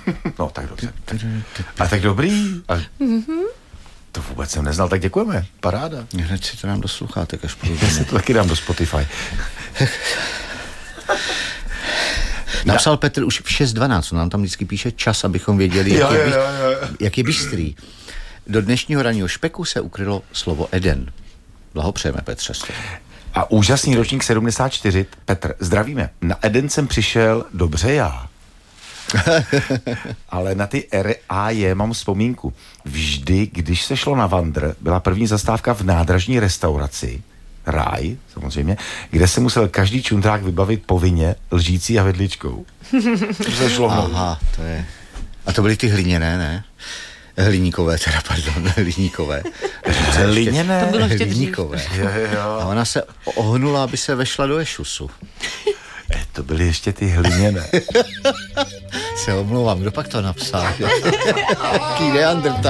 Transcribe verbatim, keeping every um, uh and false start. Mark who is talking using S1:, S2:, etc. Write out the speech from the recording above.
S1: No, tak dobře. A tak dobrý. A to vůbec jsem neznal, tak děkujeme. Paráda.
S2: Hned si to dám do sluchátek, až
S1: Já si to taky dám do Spotify.
S2: Napsal Petr už v šest dvanáct, on nám tam vždycky píše čas, abychom věděli, jak,
S1: jo,
S2: je,
S1: jo, jo, jo.
S2: jak je bystrý. Do dnešního ranního špeku se ukrylo slovo Eden. Blahopřejeme, Petře.
S1: A úžasný ročník sedmdesát čtyři. Petr, zdravíme. Na Eden jsem přišel dobře já. Ale na ty R a J mám vzpomínku. Vždy, když se šlo na Vandr, byla první zastávka v nádražní restauraci, Ráj, samozřejmě, kde se musel každý čundrák vybavit povinně lžící a vidličkou. To se šlo mnou.
S2: Aha, to je... A to byly ty hliněné, ne? Hliníkové, teda, pardon, hliníkové.
S1: Hliněné?
S3: To bylo ještě
S2: hliníkové.
S1: Jo, jo.
S2: A ona se ohnula, aby se vešla do ešusu.
S1: E, to byly ještě ty hliněné.
S2: Se omlouvám, kdo pak to napsal? Jaký neandrtál.